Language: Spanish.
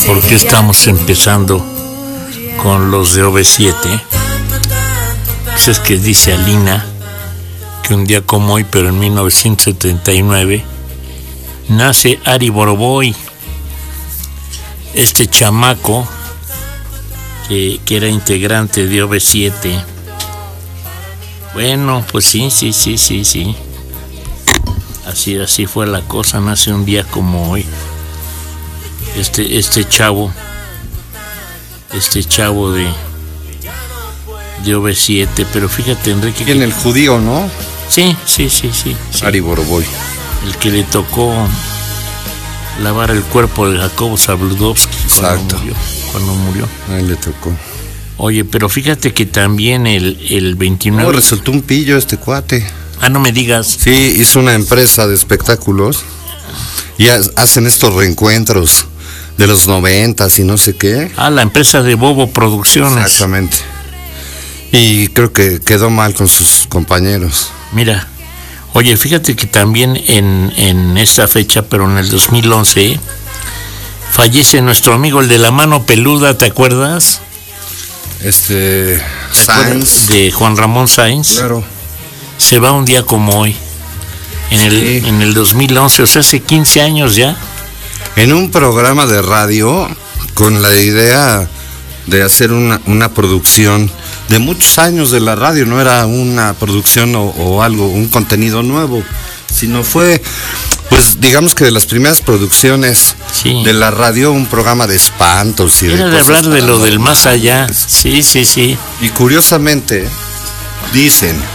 ¿Por qué estamos empezando con los de OV7? Pues es que dice Alina que un día como hoy, pero en 1979, nace Ari Boroboy, este chamaco que era integrante de OV7. Bueno, pues sí. Así fue la cosa, nace un día como hoy. Este chavo de OV7, pero fíjate, Enrique. En el judío, ¿no? Sí. Ari Boroboy. El que le tocó lavar el cuerpo de Jacobo Zabludovsky cuando murió. A él le tocó. Oye, pero fíjate que también el 29... resultó un pillo este cuate. Ah, no me digas. Sí, hizo una empresa de espectáculos y hacen estos reencuentros de los 90s y no sé qué. Ah, la empresa de Bobo Producciones. Exactamente. Y creo que quedó mal con sus compañeros. Mira, oye, fíjate que también en esta fecha, pero en el 2011, fallece nuestro amigo el de la mano peluda, ¿te acuerdas? Sáenz. De Juan Ramón Sáenz. Claro. Se va un día como hoy, en el 2011, o sea, hace 15 años ya. En un programa de radio con la idea de hacer una producción de muchos años de la radio, no era una producción o algo, un contenido nuevo, sino fue, pues digamos que de las primeras producciones de la radio, un programa de espantos y era de hablar de lo del más allá. Sí. Y curiosamente dicen